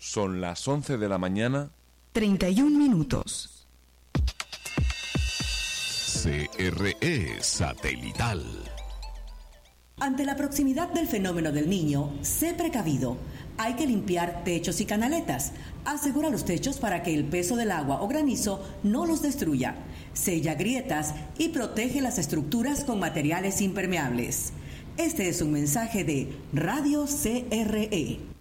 Son las 11 de la mañana. 31 minutos. CRE Satelital. Ante la proximidad del fenómeno del Niño, sé precavido. Hay que limpiar techos y canaletas. Asegura los techos para que el peso del agua o granizo no los destruya. Sella grietas y protege las estructuras con materiales impermeables. Este es un mensaje de Radio CRE.